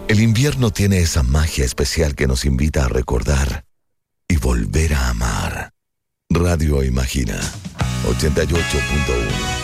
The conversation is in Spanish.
El invierno tiene esa magia especial que nos invita a recordar y volver a amar. Radio Imagina 88.1